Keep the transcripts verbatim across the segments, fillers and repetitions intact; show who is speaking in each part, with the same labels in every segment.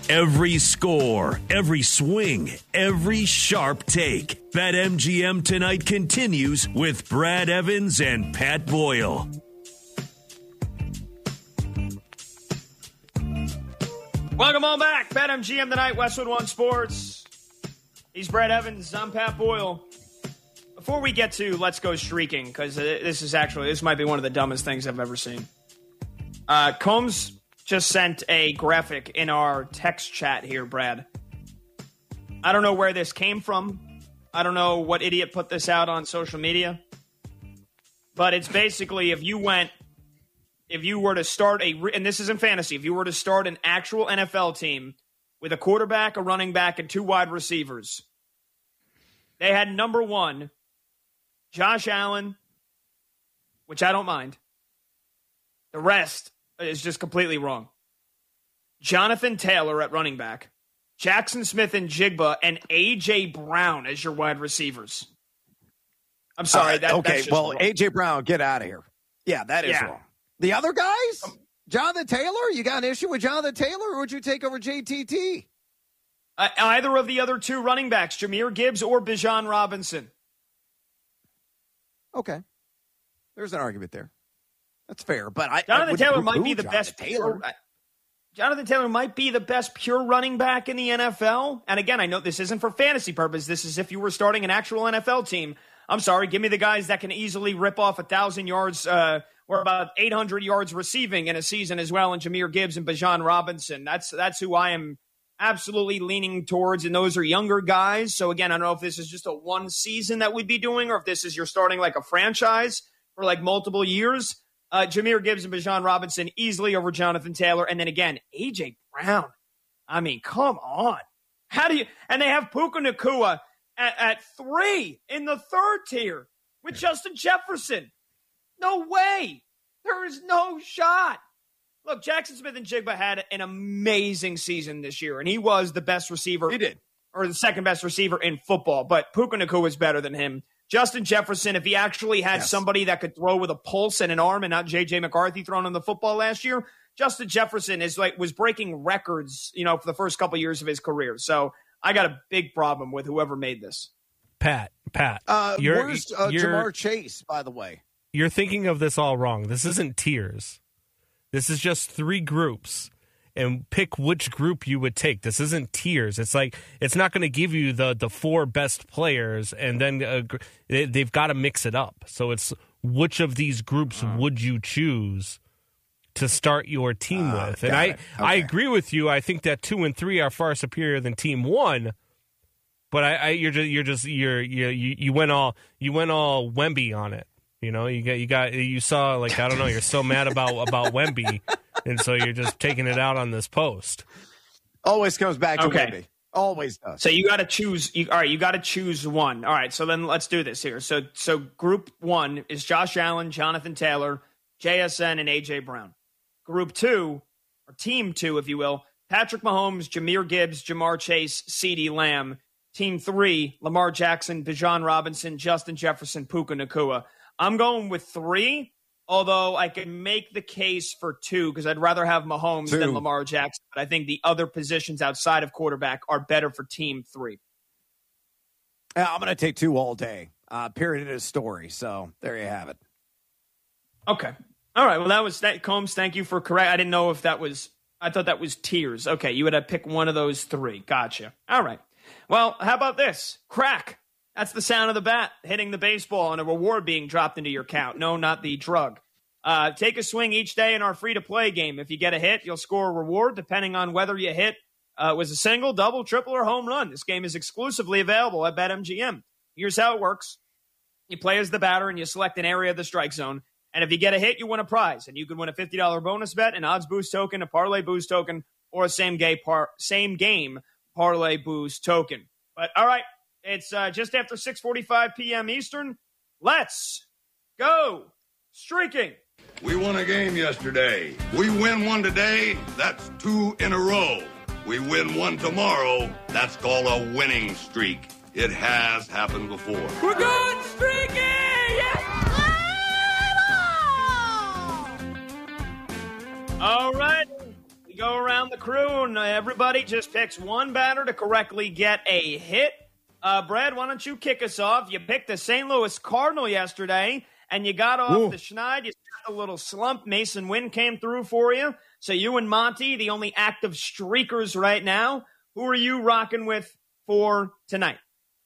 Speaker 1: Every score, every swing, every sharp take. BetMGM tonight continues with Brad Evans and Pat Boyle.
Speaker 2: Welcome on back. BetMGM tonight, Westwood One Sports. He's Brad Evans. I'm Pat Boyle. Before we get to Let's Go Streaking, because this is actually, this might be one of the dumbest things I've ever seen. Uh, Combs just sent a graphic in our text chat here, Brad. I don't know where this came from. I don't know what idiot put this out on social media. But it's basically if you went, if you were to start a, and this isn't fantasy, if you were to start an actual N F L team with a quarterback, a running back, and two wide receivers, they had number one, Josh Allen, which I don't mind. The rest is just completely wrong. Jonathan Taylor at running back, Jackson Smith and Jigba, and A J Brown as your wide receivers. I'm sorry.
Speaker 3: Uh,
Speaker 2: that,
Speaker 3: okay,
Speaker 2: that's just
Speaker 3: well,
Speaker 2: wrong.
Speaker 3: A J Brown, get out of here. Yeah, that is
Speaker 2: Yeah.
Speaker 3: wrong. The other guys? Jonathan Taylor? You got an issue with Jonathan Taylor, or would you take over J T T?
Speaker 2: Uh, either of the other two running backs, Jahmyr Gibbs or Bijan Robinson.
Speaker 3: Okay. There's an argument there. That's fair, but I
Speaker 2: Jonathan
Speaker 3: I
Speaker 2: Taylor
Speaker 3: who-
Speaker 2: might
Speaker 3: who,
Speaker 2: be the
Speaker 3: Jonathan
Speaker 2: best
Speaker 3: Taylor.
Speaker 2: pure, Jonathan Taylor might be the best pure running back in the N F L. And again, I know this isn't for fantasy purpose. This is if you were starting an actual N F L team. I'm sorry, give me the guys that can easily rip off a thousand yards uh, or about eight hundred yards receiving in a season as well. And Jahmyr Gibbs and Bijan Robinson. That's that's who I am absolutely leaning towards. And those are younger guys. So again, I don't know if this is just a one season that we'd be doing, or if this is you're starting like a franchise for like multiple years. Uh, Jahmyr Gibbs and Bijan Robinson easily over Jonathan Taylor. And then again, A J Brown. I mean, come on. How do you – and they have Puka Nacua at, at three in the third tier with Justin Jefferson. No way. There is no shot. Look, Jackson Smith and Jigba had an amazing season this year, and he was the best receiver.
Speaker 3: He did.
Speaker 2: Or the second best receiver in football. But Puka Nacua is better than him. Justin Jefferson, if he actually had
Speaker 3: Yes.
Speaker 2: somebody that could throw with a pulse and an arm and not J J McCarthy throwing him the football last year, Justin Jefferson is like was breaking records, you know, for the first couple years of his career. So I got a big problem with whoever made this.
Speaker 4: Pat, Pat,
Speaker 3: Uh,
Speaker 4: you're,
Speaker 3: where's uh,
Speaker 4: you're,
Speaker 3: Jamar Chase, by the way?
Speaker 4: you're thinking of this all wrong. This isn't tiers. This is just three groups. And pick which group you would take. This isn't tiers. It's like it's not going to give you the the four best players, and then uh, they, they've got to mix it up. So it's which of these groups
Speaker 3: Uh-huh.
Speaker 4: would you choose to start your team
Speaker 3: Uh,
Speaker 4: with? And
Speaker 3: got
Speaker 4: I
Speaker 3: it.
Speaker 4: I
Speaker 3: Okay.
Speaker 4: agree with you. I think that two and three are far superior than team one. But I, I you're just you're just you're, you're you you went all you went all Wemby on it. You know, you got you got you saw like I don't know. You're so mad about about Wemby, and so you're just taking it out on this post.
Speaker 3: Always comes back to
Speaker 2: Okay.
Speaker 3: Wemby. Always does.
Speaker 2: So you got to choose. You, all right, you got to choose one. All right, so then let's do this here. So so group one is Josh Allen, Jonathan Taylor, J S N, and A J Brown. Group two, or team two, if you will, Patrick Mahomes, Jahmyr Gibbs, Jamar Chase, CeeDee Lamb. Team three, Lamar Jackson, Bijan Robinson, Justin Jefferson, Puka Nacua. I'm going with three, although I can make the case for two because I'd rather have Mahomes
Speaker 3: Two.
Speaker 2: than Lamar Jackson. But I think the other positions outside of quarterback are better for team three.
Speaker 3: Yeah, I'm going to take two all day. Uh, period of the story. So there you have it.
Speaker 2: Okay. All right. Well, that was that. Combs, thank you for correct. I didn't know if that was, I thought that was tiers. Okay. You would have picked one of those three. Gotcha. All right. Well, how about this? Crack. That's the sound of the bat hitting the baseball and a reward being dropped into your account. No, not the drug. Uh, take a swing each day in our free-to-play game. If you get a hit, you'll score a reward depending on whether you hit uh, was a single, double, triple, or home run. This game is exclusively available at BetMGM. Here's how it works. You play as the batter and you select an area of the strike zone. And if you get a hit, you win a prize. And you could win a fifty dollars bonus bet, an odds boost token, a parlay boost token, or a same game, par- same game parlay boost token. But all right. It's uh, just after six forty-five p.m. Eastern. Let's go streaking.
Speaker 5: We won a game yesterday. We win one today, that's two in a row. We win one tomorrow, that's called a winning streak. It has happened before.
Speaker 2: We're going streaking! Yes! All right. We go around the crew, and everybody just picks one batter to correctly get a hit. Uh, Brad, why don't you kick us off? You picked the Saint Louis Cardinal yesterday, and you got off Ooh. the schneid. You got a little slump. Mason Wynn came through for you. So you and Monty, the only active streakers right now. Who are you rocking with for tonight?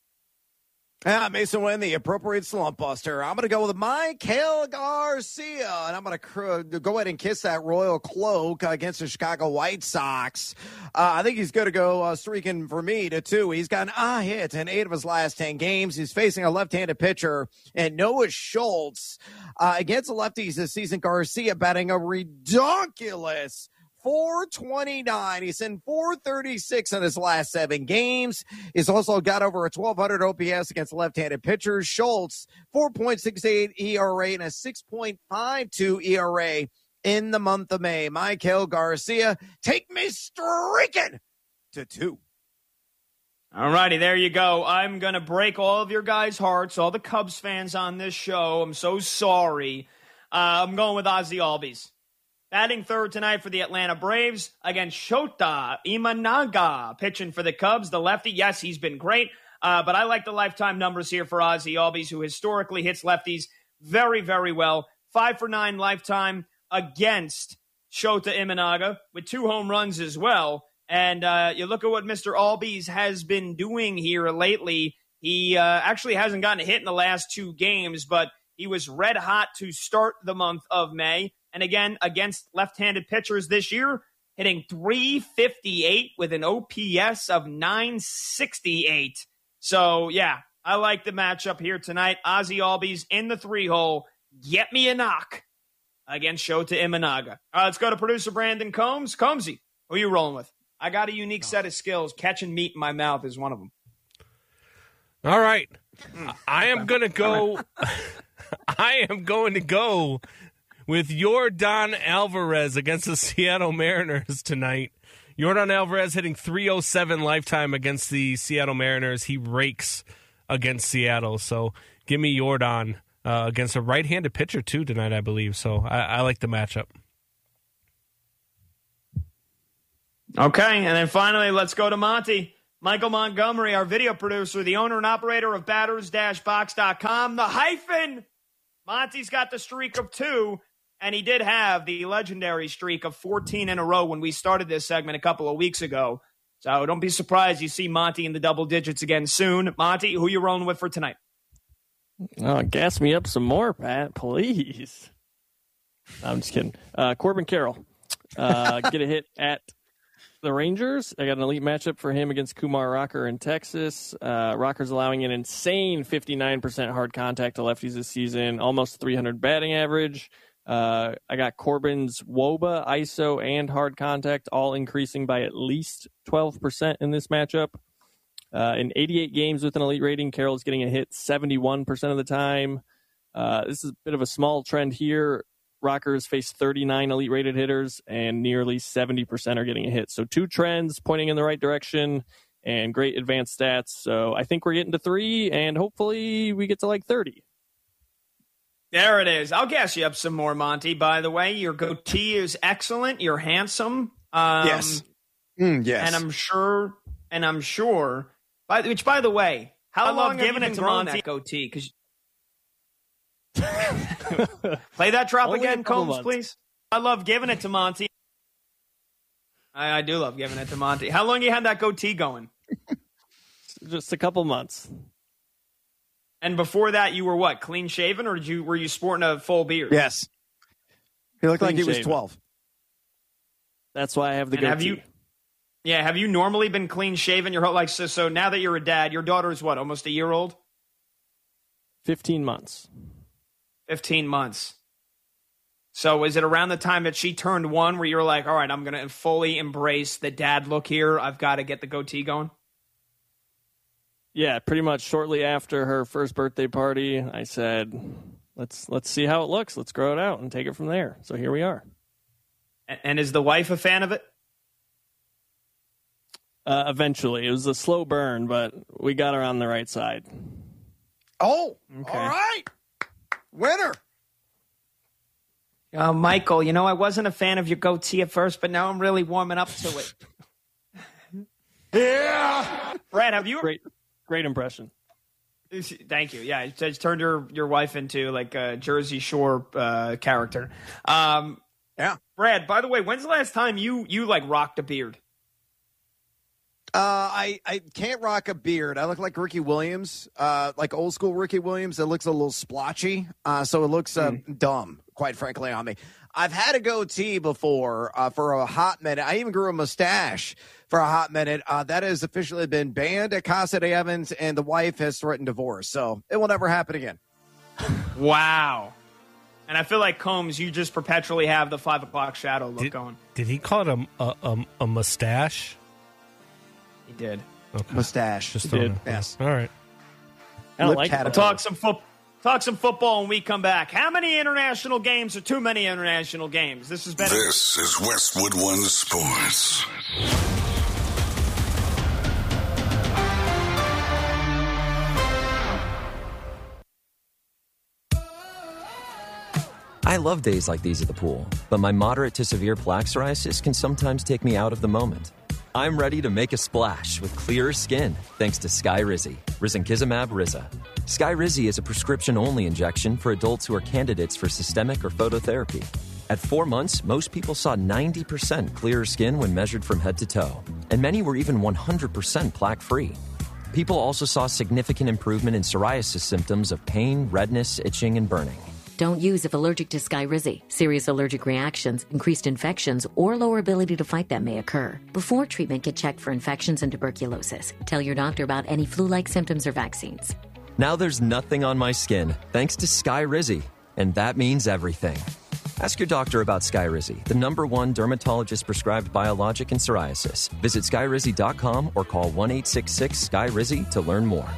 Speaker 3: Yeah, Mason Wynn, the appropriate slump buster. I'm going to go with Maikel Garcia, and I'm going to cr- go ahead and kiss that royal cloak against the Chicago White Sox. Uh, I think he's going to go uh, streaking for me to two. He's gotten a hit in eight of his last ten games. He's facing a left-handed pitcher, and Noah Schultz uh, against the lefties this season. Garcia batting a ridiculous four twenty-nine. He's in four thirty-six in his last seven games. He's also got over a twelve hundred O P S against left-handed pitchers. Schultz, four point six eight E R A and a six point five two E R A in the month of May. Maikel Garcia, take me streaking to two.
Speaker 2: All righty, there you go. I'm going to break all of your guys' hearts, all the Cubs fans on this show. I'm so sorry. Uh, I'm going with Ozzie Albies. Batting third tonight for the Atlanta Braves against Shota Imanaga. Pitching for the Cubs, the lefty. Yes, he's been great, uh, but I like the lifetime numbers here for Ozzie Albies, who historically hits lefties very, very well. Five for nine lifetime against Shota Imanaga with two home runs as well. And uh, you look at what Mister Albies has been doing here lately. He uh, actually hasn't gotten a hit in the last two games, but he was red hot to start the month of May. And again, against left-handed pitchers this year, hitting three fifty-eight with an O P S of nine sixty-eight. So, yeah, I like the matchup here tonight. Ozzie Albies in the three-hole. Get me a knock against Shota Imanaga. Uh, let's go to producer Brandon Combs. Combsy, who are you rolling with? I got a unique set of skills. Catching meat in my mouth is one of them.
Speaker 4: All right. I am going to go – I am going to go – with Yordan Alvarez against the Seattle Mariners tonight. Yordan Alvarez hitting three oh seven lifetime against the Seattle Mariners. He rakes against Seattle. So give me Yordan uh, against a right-handed pitcher, too, tonight, I believe. So I, I like the matchup.
Speaker 2: Okay, and then finally, let's go to Monty. Michael Montgomery, our video producer, the owner and operator of batters box dot com. The hyphen! Monty's got the streak of two. And he did have the legendary streak of fourteen in a row when we started this segment a couple of weeks ago. So don't be surprised you see Monty in the double digits again soon. Monty, who you rolling with for tonight?
Speaker 6: Oh, gas me up some more, Pat, please. No, I'm just kidding. Uh, Corbin Carroll, uh, get a hit at the Rangers. I got an elite matchup for him against Kumar Rocker in Texas. Uh, Rocker's allowing an insane fifty-nine percent hard contact to lefties this season, almost three hundred batting average. Uh, I got Corbin's W O B A, I S O, and hard contact all increasing by at least twelve percent in this matchup. Uh, in eighty-eight games with an elite rating, Carroll's getting a hit seventy-one percent of the time. Uh, this is a bit of a small trend here. Rockers face thirty-nine elite rated hitters, and nearly seventy percent are getting a hit. So two trends pointing in the right direction and great advanced stats. So I think we're getting to three, and hopefully we get to like thirty.
Speaker 2: There it is. I'll gas you up some more, Monty. By the way, your goatee is excellent. You're handsome. Um,
Speaker 3: yes. Mm, yes.
Speaker 2: And I'm sure, and I'm sure, by, which, by the way, how
Speaker 3: I
Speaker 2: long
Speaker 3: love
Speaker 2: have
Speaker 3: giving
Speaker 2: you
Speaker 3: it
Speaker 2: been
Speaker 3: to
Speaker 2: growing
Speaker 3: Monty?
Speaker 2: that goatee? Cause play that drop
Speaker 6: Only
Speaker 2: again,
Speaker 6: a couple
Speaker 2: Combs,
Speaker 6: months.
Speaker 2: please. I love giving it to Monty. I, I do love giving it to Monty. How long you had that goatee going?
Speaker 6: Just a couple months.
Speaker 2: And before that, you were what? Clean shaven, or did you were you sporting a full beard?
Speaker 3: Yes. He looked
Speaker 6: Clean
Speaker 3: like he was
Speaker 6: shaven.
Speaker 3: twelve.
Speaker 6: That's why I have the
Speaker 2: And
Speaker 6: goatee.
Speaker 2: have you? Yeah, have you normally been clean shaven your whole like so? So now that you're a dad, your daughter is what? Almost a year old.
Speaker 6: fifteen months.
Speaker 2: Fifteen months. So is it around the time that she turned one where you're like, all right, I'm gonna fully embrace the dad look here. I've got to get the goatee going.
Speaker 6: Yeah, pretty much shortly after her first birthday party, I said, "Let's let's see how it looks. Let's grow it out and take it from there." So here we are.
Speaker 2: And, and is the wife a fan of it?
Speaker 6: Uh, eventually, it was a slow burn, but we got her on the right side.
Speaker 3: Oh,
Speaker 2: Okay.
Speaker 3: all right. Winner.
Speaker 2: Uh, Michael, you know, I wasn't a fan of your goatee at first, but now I'm really warming up to it.
Speaker 7: Yeah.
Speaker 2: Brad, have you...
Speaker 6: Great, great impression.
Speaker 2: Thank you. Yeah, it's turned your, your wife into like a Jersey Shore uh, character. Um,
Speaker 3: yeah.
Speaker 2: Brad, by the way, when's the last time you, you like rocked a beard?
Speaker 3: Uh, I, I can't rock a beard. I look like Ricky Williams, uh, like old school Ricky Williams. It looks a little splotchy, uh, so it looks uh, mm. dumb, quite frankly, on me. I've had a goatee before uh, for a hot minute. I even grew a mustache for a hot minute. Uh, that has officially been banned at Casa de Evans, and the wife has threatened divorce, so it will never happen again.
Speaker 2: Wow. And I feel like Combs, you just perpetually have the five o'clock shadow look
Speaker 4: did,
Speaker 2: going.
Speaker 4: Did he call it a, a, a, a mustache?
Speaker 2: He did.
Speaker 3: Okay. Mustache.
Speaker 4: Just
Speaker 3: he did.
Speaker 4: Know.
Speaker 3: Yes.
Speaker 4: All right.
Speaker 6: I don't like
Speaker 2: we'll talk some football. Talk some football when we come back. How many international games are too many international games? This has been.
Speaker 8: This is Westwood One Sports.
Speaker 9: I love days like these at the pool, but my moderate to severe plaque psoriasis can sometimes take me out of the moment. I'm ready to make a splash with clearer skin thanks to Skyrizi, Risankizumab Riza. Skyrizi is a prescription-only injection for adults who are candidates for systemic or phototherapy. At four months, most people saw ninety percent clearer skin when measured from head to toe, and many were even one hundred percent plaque-free. People also saw significant improvement in psoriasis symptoms of pain, redness, itching, and burning.
Speaker 10: Don't use if allergic to Skyrizi. Serious allergic reactions, increased infections, or lower ability to fight them may occur. Before treatment, get checked for infections and tuberculosis. Tell your doctor about any flu-like symptoms or vaccines.
Speaker 9: Now there's nothing on my skin thanks to Skyrizi, and that means everything. Ask your doctor about Skyrizi, the number one dermatologist-prescribed biologic in psoriasis. Visit skyrizi dot com or call one eight six six Sky Rizi to learn more.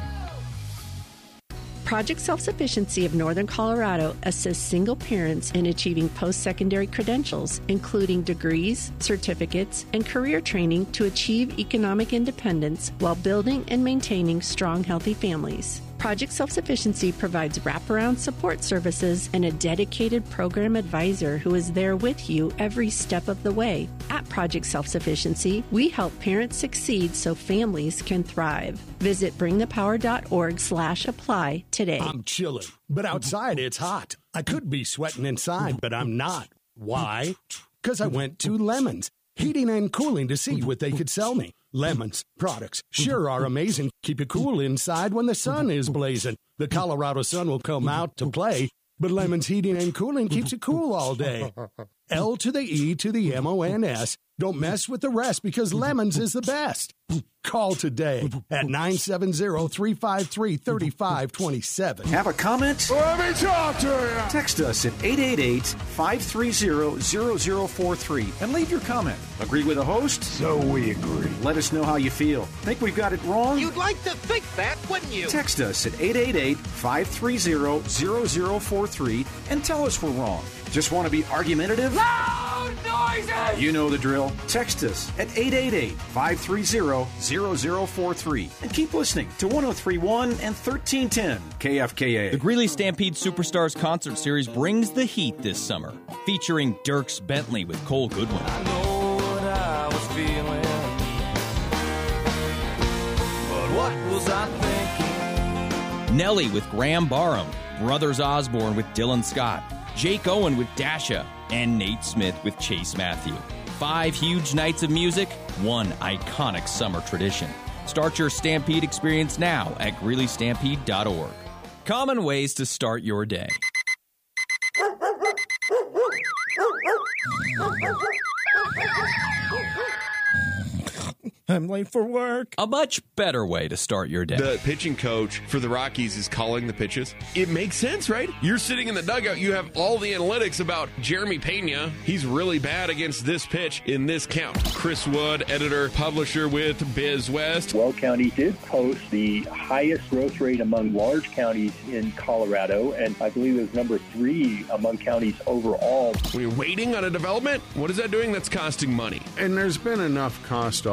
Speaker 11: Project Self-Sufficiency of Northern Colorado assists single parents in achieving post-secondary credentials, including degrees, certificates, and career training to achieve economic independence while building and maintaining strong, healthy families. Project Self-Sufficiency provides wraparound support services and a dedicated program advisor who is there with you every step of the way. At Project Self-Sufficiency, we help parents succeed so families can thrive. Visit bringthepower.org slash apply today.
Speaker 7: I'm chilling, but outside it's hot. I could be sweating inside, but I'm not. Why? Because I went to Lemons, heating and cooling to see what they could sell me. Lemons products sure are amazing. Keep you cool inside when the sun is blazing. The Colorado sun will come out to play, but Lemons heating and cooling keeps you cool all day. L to the E to the M O N S. Don't mess with the rest because Lemons is the best. Call today at nine seven zero, three five three, three five two seven.
Speaker 12: Have a comment?
Speaker 7: Let me talk to you.
Speaker 12: Text us at eight eight eight, five three zero, zero zero four three and leave your comment. Agree with the host?
Speaker 7: So we agree.
Speaker 12: Let us know how you feel. Think we've got it wrong?
Speaker 13: You'd like to think that, wouldn't you?
Speaker 12: Text us at eight eight eight, five three zero, zero zero four three and tell us we're wrong. Just want to be argumentative?
Speaker 13: Loud noises!
Speaker 12: You know the drill. Text us at eight eight eight, five three zero, zero zero four three and keep listening to one oh three point one and thirteen ten K F K A.
Speaker 14: The Greeley Stampede Superstars Concert Series brings the heat this summer, featuring Dierks Bentley with Cole Goodwin.
Speaker 15: I know what I was feeling, but what was I thinking?
Speaker 14: Nelly with Graham Barham, Brothers Osborne with Dylan Scott, Jake Owen with Dasha, and Nate Smith with Chase Matthew. Five huge nights of music, one iconic summer tradition. Start your Stampede experience now at Greeley Stampede dot org. Common ways to start your day.
Speaker 7: I'm late for work.
Speaker 14: A much better way to start your day.
Speaker 16: The pitching coach for the Rockies is calling the pitches. It makes sense, right? You're sitting in the dugout. You have all the analytics about Jeremy Pena. He's really bad against this pitch in this count. Chris Wood, editor, publisher with Biz West.
Speaker 17: Weld County did post the highest growth rate among large counties in Colorado, and I believe it was number three among counties overall.
Speaker 16: When you're waiting on a development, what is that doing? That's costing money.
Speaker 7: And there's been enough cost already.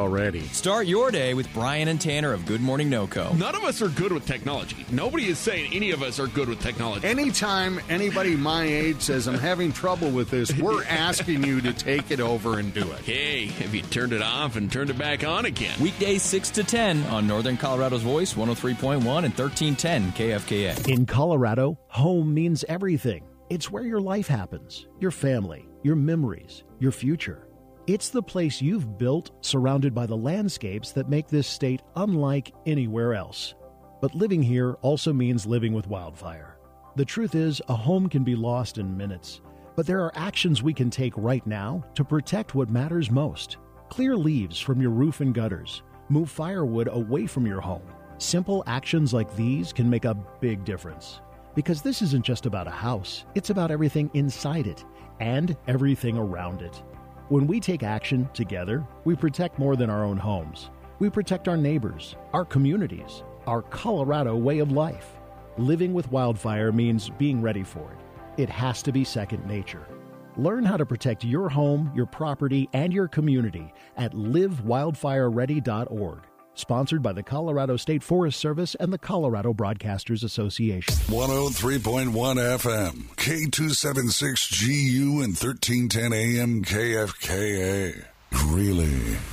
Speaker 14: Start your day with Brian and Tanner of Good Morning NoCo.
Speaker 16: None of us are good with technology. Nobody is saying any of us are good with technology.
Speaker 18: Anytime anybody my age says I'm having trouble with this, we're asking you to take it over and do it.
Speaker 16: Hey, have you turned it off and turned it back on again?
Speaker 14: Weekdays six to ten on Northern Colorado's Voice, one oh three point one and thirteen ten K F K A.
Speaker 19: In Colorado, home means everything. It's where your life happens, your family, your memories, your future. It's the place you've built, surrounded by the landscapes that make this state unlike anywhere else. But living here also means living with wildfire. The truth is, a home can be lost in minutes, but there are actions we can take right now to protect what matters most. Clear leaves from your roof and gutters. Move firewood away from your home. Simple actions like these can make a big difference. Because this isn't just about a house, it's about everything inside it and everything around it. When we take action together, we protect more than our own homes. We protect our neighbors, our communities, our Colorado way of life. Living with wildfire means being ready for it. It has to be second nature. Learn how to protect your home, your property, and your community at live wildfire ready dot org. Sponsored by the Colorado State Forest Service and the Colorado Broadcasters Association.
Speaker 8: one oh three point one F M, K two seventy-six G U and thirteen ten A M K F K A. Really?